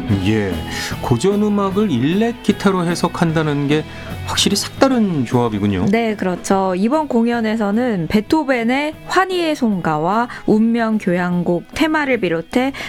예, 고전 음악을 일렉 기타로 해석한다는 게 확실히 색다른 조합이군요. 네, 그렇죠. 이번 공연에서는 베토벤의 환희의 송가와 운명 교향곡 테마를 비롯해